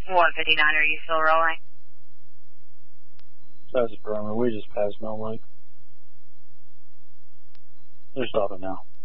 159, are you still rolling? That's a perimeter. We just passed Mill Lake. They're stopping now.